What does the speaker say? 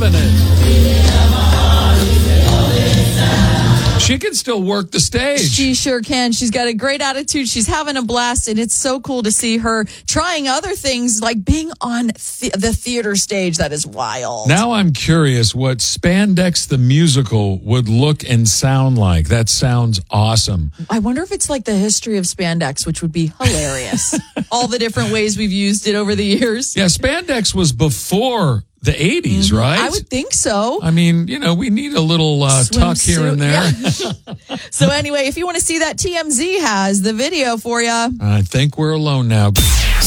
loving it. She can still work the stage. She sure can. She's got a great attitude. She's having a blast, and it's so cool to see her trying other things like being on the theater stage. That is wild. Now I'm curious what Spandex the Musical would look and sound like. That sounds awesome. I wonder if it's like the history of spandex, which would be hilarious. All the different ways we've used it over the years. Yeah, Spandex was before the 80s, right? I would think so. I mean, we need a little tuck here and there. Yeah. So anyway, if you want to see that, TMZ has the video for you. I think we're alone now.